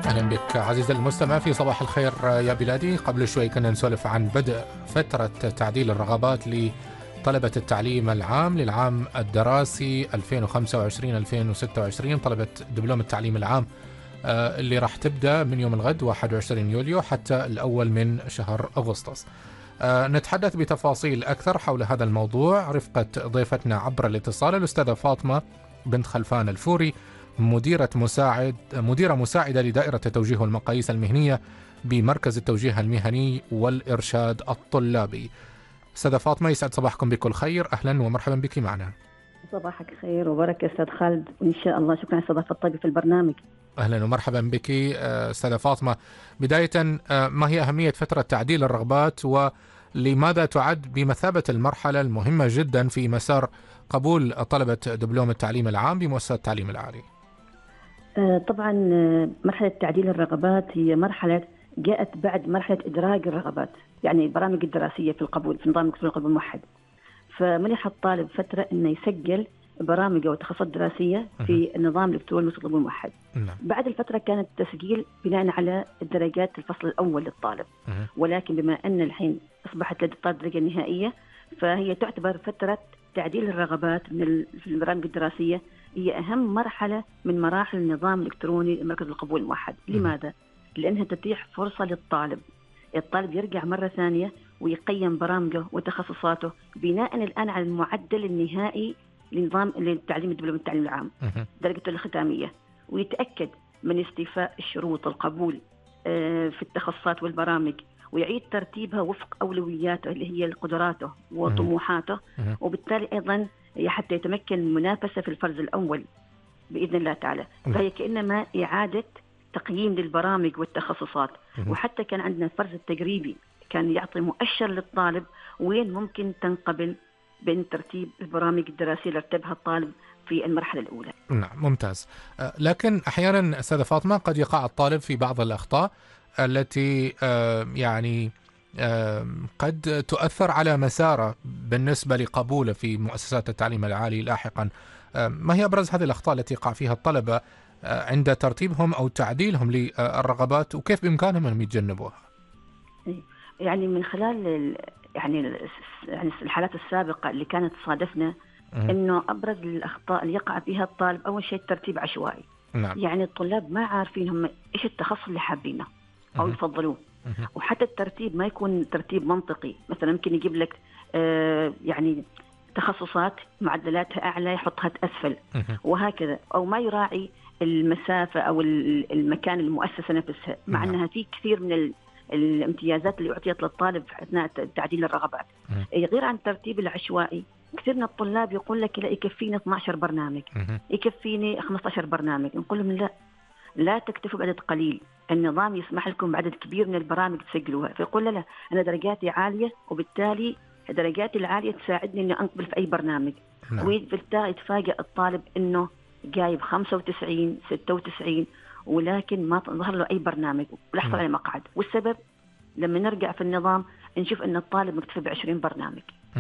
أهلا بك عزيزي المستمع في صباح الخير يا بلادي. قبل شوي كنا نسولف عن بدء فترة تعديل الرغبات لطلبة التعليم العام للعام الدراسي 2025-2026، طلبة دبلوم التعليم العام اللي راح تبدأ من يوم الغد 21 يوليو حتى الأول من شهر أغسطس. نتحدث بتفاصيل أكثر حول هذا الموضوع رفقة ضيفتنا عبر الاتصال الأستاذة فاطمة بنت خلفان الفوري، مديرة مساعدة لدائرة التوجيه والمقاييس المهنية بمركز التوجيه المهني والإرشاد الطلابي. أستاذة فاطمة، يسعد صباحكم بكل خير، أهلا ومرحبا بك معنا. صباحك خير وبركة أستاذ خالد، وإن شاء الله شكرا على الاستضافة الطيبة في البرنامج. أهلا ومرحبا بك أستاذة فاطمة. بداية، ما هي أهمية فترة تعديل الرغبات ولماذا تعد بمثابة المرحلة المهمة جدا في مسار قبول طلبة دبلوم التعليم العام بمؤسسات التعليم العالي؟ طبعا مرحلة تعديل الرغبات هي مرحلة جاءت بعد مرحلة إدراج الرغبات، يعني البرامج الدراسية في القبول في نظام القبول الموحد. فمنح الطالب فترة إنه يسجل برامج وتخصصات دراسية في النظام الإلكتروني القبول الموحد. بعد الفترة كان التسجيل بناء على الدرجات الفصل الأول للطالب، ولكن بما أن الحين أصبحت لدى الطالب الدرجة النهائية، فهي تعتبر فترة تعديل الرغبات في البرامج الدراسية هي أهم مرحلة من مراحل النظام الإلكتروني مركز القبول الموحد. لماذا؟ لأنها تتيح فرصة للطالب يرجع مرة ثانية ويقيم برامجه وتخصصاته بناء الآن على المعدل النهائي لنظام التعليم الدبلوم التعليم العام درجته الختامية، ويتأكد من استيفاء الشروط القبول في التخصصات والبرامج، ويعيد ترتيبها وفق أولوياته اللي هي قدراته وطموحاته، وبالتالي أيضا حتى يتمكن من المنافسة في الفرز الأول بإذن الله تعالى. فهي كأنما إعادة تقييم للبرامج والتخصصات. وحتى كان عندنا الفرز التجريبي كان يعطي مؤشر للطالب وين ممكن تنقبل بين ترتيب البرامج الدراسية اللي رتبها الطالب في المرحلة الأولى. نعم، ممتاز. لكن أحيانا أستاذة فاطمة قد يقع الطالب في بعض الأخطاء التي يعني قد تؤثر على مساره بالنسبة لقبوله في مؤسسات التعليم العالي لاحقا. ما هي أبرز هذه الأخطاء التي يقع فيها الطلبة عند ترتيبهم أو تعديلهم للرغبات، وكيف بإمكانهم أن يتجنبوها؟ يعني من خلال يعني الحالات السابقة اللي كانت تصادفنا إنه أبرز الأخطاء اللي يقع فيها الطالب أول شيء الترتيب عشوائي. نعم. يعني الطلاب ما عارفين هم إيش التخصص اللي حابينه أو يفضلوه، وحتى الترتيب ما يكون ترتيب منطقي. مثلا ممكن يجيب لك يعني تخصصات معدلاتها أعلى يحطها أسفل وهكذا، أو ما يراعي المسافة أو المكان المؤسسة نفسها، مع أنها في كثير من الامتيازات اللي أعطيت للطالب أثناء تعديل الرغبات. غير عن الترتيب العشوائي، كثير من الطلاب يقول لك لا يكفيني 12 برنامج، يكفيني 15 برنامج. نقول لهم لا تكتفوا بعدد قليل، النظام يسمح لكم بعدد كبير من البرامج تسجلوها. فيقول لا أنا درجاتي عالية، وبالتالي درجاتي العالية تساعدني إني أنقبل في أي برنامج. وبالتالي يتفاجأ الطالب إنه جايب 95 96 ولكن ما ظهر له أي برنامج ولا حصل على مقعد. والسبب لما نرجع في النظام نشوف أن الطالب مكتفي ب20 برنامج.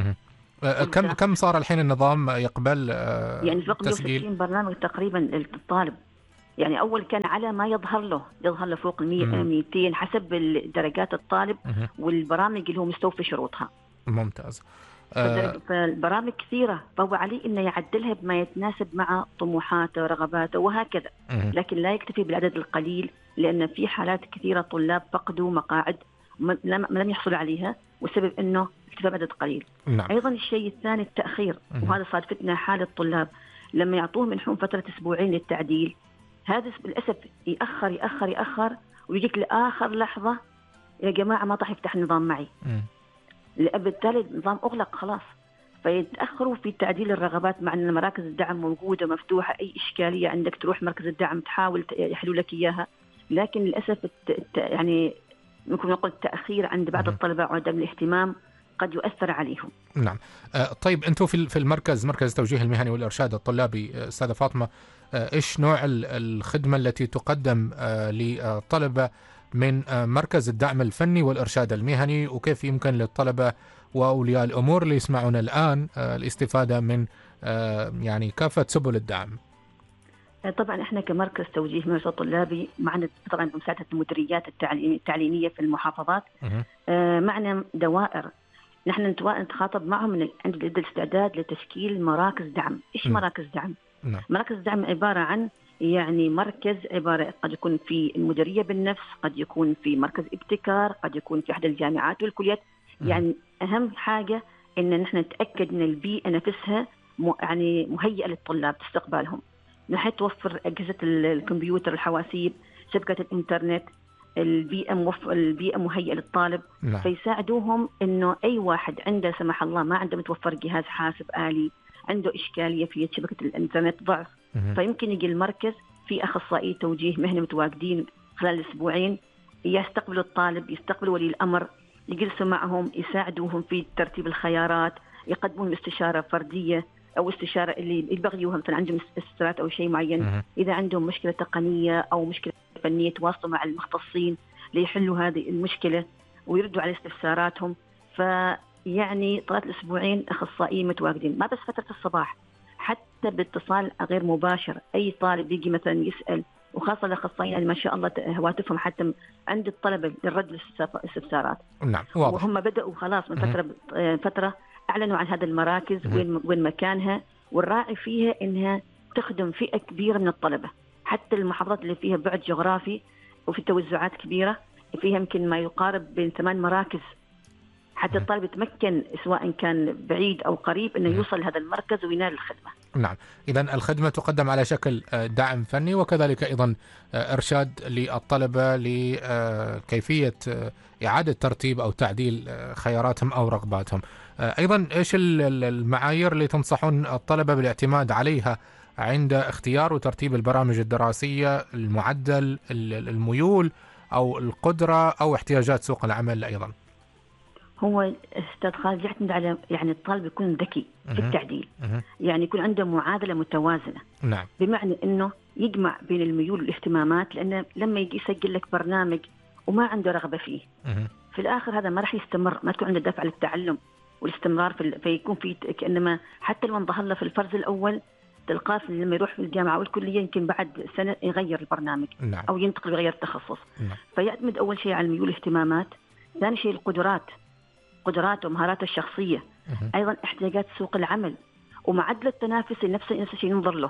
كم صار الحين النظام يقبل يعني فوق تسجيل 60 برنامج تقريبا للطالب. يعني أول كان على ما يظهر له فوق 100 200 حسب درجات الطالب والبرامج اللي هو مستوفي شروطها. ممتاز. فالبرامج كثيرة، فهو عليه إنه يعدلها بما يتناسب مع طموحاته ورغباته وهكذا. لكن لا يكتفي بالعدد القليل، لأن في حالات كثيرة طلاب فقدوا مقاعد لم يحصلوا عليها والسبب إنه اكتفى بعدد قليل. نعم. أيضا الشيء الثاني التأخير، وهذا صادفتنا حالة الطلاب لما يعطوهم منحهم فترة أسبوعين للتعديل، هذا للأسف يأخر ويجيك لآخر لحظة يا جماعة ما طاح يفتح النظام معي. بالتالي النظام أغلق خلاص، فيتأخروا في تعديل الرغبات، مع أن مراكز الدعم موجودة مفتوحة، أي إشكالية عندك تروح مركز الدعم تحاول يحلوا لك إياها. لكن للأسف يعني ممكن نقول التأخير عند بعض الطلبة وعدم الاهتمام قد يؤثر عليهم. نعم. طيب أنتم في المركز، مركز التوجيه المهني والإرشاد الطلابي، أستاذة فاطمة، إيش نوع الخدمة التي تقدم للطلبة من مركز الدعم الفني والإرشاد المهني، وكيف يمكن للطلبة وأولياء الأمور اللي يسمعون الآن الاستفادة من يعني كافة سبل الدعم؟ طبعا احنا كمركز توجيه ممارسة طلابي معنا طبعا بمساعدة المديريات التعليمية في المحافظات. معنا دوائر نحن نتخاطب معهم من عند الاستعداد لتشكيل مراكز دعم. ايش مراكز دعم؟ مراكز دعم عبارة عن يعني مركز عبارة قد يكون في المديرية بالنفس، قد يكون في مركز ابتكار، قد يكون في احدى الجامعات والكليات. يعني اهم حاجة ان نحن نتأكد ان البيئة نفسها يعني مهيئة للطلاب استقبالهم، نحن توفر أجهزة الكمبيوتر، الحواسيب، شبكة الإنترنت، البيئة مهيئة للطالب. فيساعدوهم إنه أي واحد عنده سمح الله ما عنده متوفر جهاز حاسب آلي، عنده إشكالية في شبكة الإنترنت، ضعف، فيمكن يجي المركز في أخصائي توجيه مهني متواجدين خلال الأسبوعين، يستقبلوا الطالب، يستقبلوا ولي الأمر، يجلسوا معهم، يساعدوهم في ترتيب الخيارات، يقدمون استشارة فردية أو استشارة اللي يبغيوها، مثلا عندهم استفسارات أو شيء معين، إذا عندهم مشكلة تقنية أو مشكلة فنية تواصلوا مع المختصين ليحلوا هذه المشكلة ويردوا على استفساراتهم. فيعني طوال الأسبوعين أخصائيين متواجدين، ما بس فترة الصباح، حتى باتصال غير مباشر أي طالب يجي مثلا يسأل، وخاصة الأخصائيين يعني ما شاء الله هواتفهم حتى عند الطلبة للرد الاستفسارات. نعم واضح. وهم بدأوا خلاص من فترة أعلنوا عن هذه المراكز وين مكانها، والراعي فيها إنها تخدم فئة كبيرة من الطلبة، حتى المحافظات اللي فيها بعد جغرافي وفي توزعات كبيرة فيها يمكن ما يقارب بين 8 مراكز، حتى الطالب يتمكن سواء كان بعيد أو قريب إنه يوصل لهذا المركز وينال الخدمة. نعم، إذن الخدمة تقدم على شكل دعم فني، وكذلك أيضا إرشاد للطلبة لكيفية إعادة ترتيب أو تعديل خياراتهم أو رغباتهم. أيضا إيش المعايير اللي تنصحون الطلبة بالاعتماد عليها عند اختيار وترتيب البرامج الدراسية؟ المعدل، الميول، أو القدرة، أو احتياجات سوق العمل أيضا؟ هو أستاذ خالد يعتمد على يعني الطالب يكون ذكي في التعديل، يعني يكون عنده معادلة متوازنة. نعم. بمعنى إنه يجمع بين الميول والاهتمامات، لأنه لما يجي يسجل لك برنامج وما عنده رغبة فيه، في الآخر هذا ما راح يستمر، ما تكون عنده دافع للتعلم والاستمرار فيكون في كأنما حتى لو ظهر له في الفرز الأول تلقاه لما يروح في الجامعة أو الكلية يمكن بعد سنة يغير البرنامج. نعم. أو ينتقل ويغير التخصص. نعم. فيعتمد أول شيء على الميول والاهتمامات، ثاني شيء قدرات ومهارات الشخصية، أيضا احتياجات سوق العمل، ومعدل التنافسي نفس الشيء ينظر له.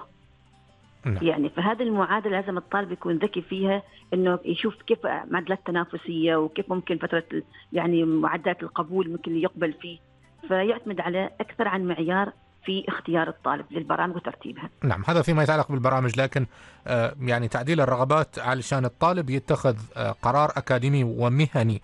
يعني فهذه المعادلة لازم الطالب يكون ذكي فيها، إنه يشوف كيف معدلات التنافسية وكيف ممكن فترة يعني معدلات القبول ممكن يقبل فيه، فيعتمد على أكثر عن معيار في اختيار الطالب للبرامج وترتيبها. نعم، هذا فيما يتعلق بالبرامج، لكن يعني تعديل الرغبات علشان الطالب يتخذ قرار أكاديمي ومهني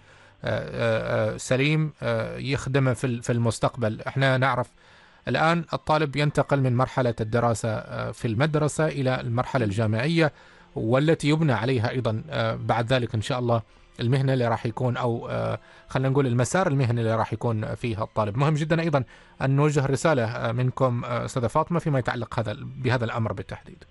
سليم يخدمه في المستقبل. احنا نعرف الآن الطالب ينتقل من مرحلة الدراسة في المدرسة إلى المرحلة الجامعية، والتي يبنى عليها أيضا بعد ذلك إن شاء الله المهنة اللي راح يكون، أو خلينا نقول المسار المهني اللي راح يكون فيها الطالب. مهم جدا أيضا أن نوجه رسالة منكم أستاذة فاطمة فيما يتعلق بهذا الأمر بالتحديد.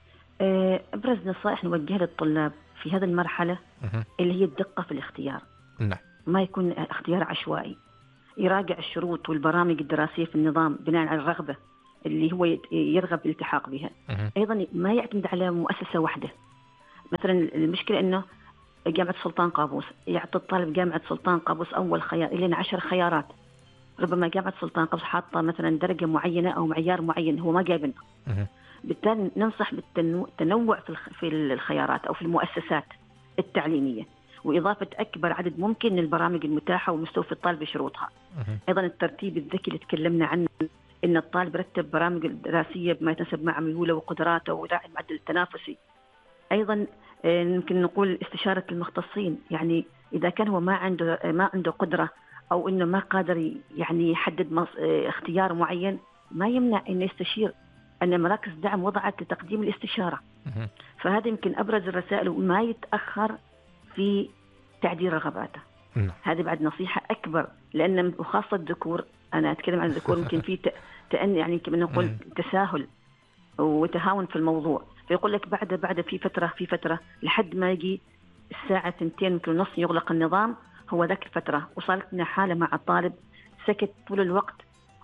أبرز نصائح نوجهها للطلاب في هذه المرحلة اللي هي الدقة في الاختيار. نعم. ما يكون اختيار عشوائي، يراجع الشروط والبرامج الدراسية في النظام بناء على الرغبة اللي هو يرغب بالالتحاق بها. أيضا ما يعتمد على مؤسسة واحدة. مثلا المشكلة أنه جامعة سلطان قابوس يعطي الطالب جامعة سلطان قابوس أول خيار إلى 10 خيارات، ربما جامعة سلطان قابوس حاطة مثلا درجة معينة أو معيار معين هو ما جايبنه. بالتالي ننصح بالتنوع في الخيارات أو في المؤسسات التعليمية، وإضافة أكبر عدد ممكن من البرامج المتاحة ومستوفي الطالب بشروطها. أيضا الترتيب الذكي اللي تكلمنا عنه، إن الطالب يرتب برامج دراسية بما يتناسب مع ميوله وقدراته ويراعي المعدل التنافسي. أيضا يمكن نقول استشارة المختصين، يعني إذا كان هو ما عنده قدرة أو إنه ما قادر يعني يحدد اختيار معين، ما يمنع إنه يستشير، أن مراكز دعم وضعت لتقديم الاستشارة. فهذا يمكن أبرز الرسائل، وما يتأخر في تعديل رغباته. هذه بعد نصيحة أكبر، لأن وخاصة الذكور، أنا أتكلم عن الذكور، ممكن في يعني كما نقول تساهل وتهاون في الموضوع، فيقول لك بعد في فترة لحد ما يجي الساعة 2:30 يغلق النظام، هو ذاك الفترة. وصارت لنا حالة مع الطالب سكت طول الوقت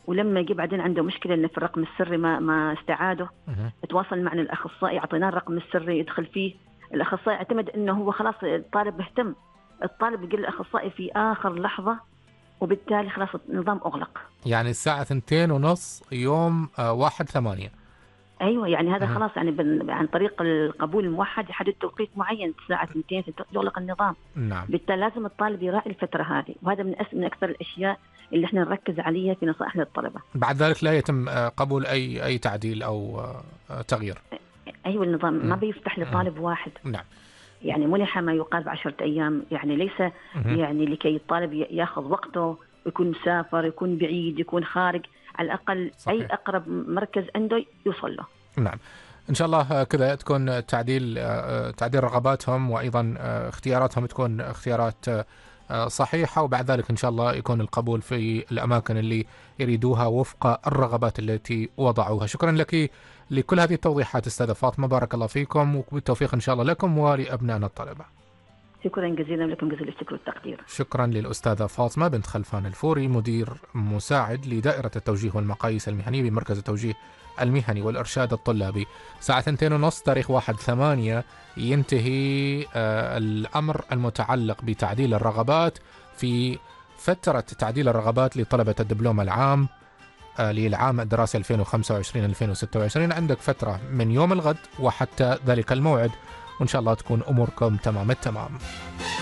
ولما جه بعدين عنده مشكلة إنه في الرقم السري ما استعاده، تواصل معنا الأخصائي، أعطيناه الرقم السري يدخل فيه. الأخصائي اعتمد إنه هو خلاص الطالب اهتم، الطالب يقول الأخصائي في آخر لحظة، وبالتالي خلاص النظام أغلق. يعني الساعة 2:30 يوم 1/8. أيوة، يعني هذا خلاص يعني عن طريق القبول الموحد يحدد توقيت معين الساعة 2 يغلق النظام. نعم. بالتالي لازم الطالب يراعي الفترة هذه، وهذا من أكثر الأشياء اللي احنا نركز عليها في نصائح للطلبة. بعد ذلك لا يتم قبول أي تعديل أو تغيير. أيوة، النظام ما بيفتح لطالب واحد. نعم. يعني منح ما يقارب 10 أيام، يعني ليس يعني لكي الطالب يأخذ وقته، يكون مسافر، يكون بعيد، يكون خارج، على الأقل صحيح. أي أقرب مركز عنده يوصل له. نعم، إن شاء الله كذا تكون تعديل رغباتهم، وأيضا اختياراتهم تكون اختيارات صحيحة، وبعد ذلك إن شاء الله يكون القبول في الأماكن اللي يريدوها وفق الرغبات التي وضعوها. شكرا لك لكل هذه التوضيحات أستاذة فاطمة، بارك الله فيكم، وبالتوفيق إن شاء الله لكم ولأبنائنا الطلبة. شكرا جزيلا لكم، جزيل الشكر والتقدير. شكرا للأستاذة فاطمة بنت خلفان الفوري، مدير مساعد لدائرة التوجيه والمقاييس المهنية بمركز التوجيه المهني والإرشاد الطلابي. ساعة 2:30 تاريخ 1/8 ينتهي الأمر المتعلق بتعديل الرغبات في فترة تعديل الرغبات لطلبة الدبلوم العام للعام الدراسي 2025-2026. عندك فترة من يوم الغد وحتى ذلك الموعد، وإن شاء الله تكون أموركم تمام التمام.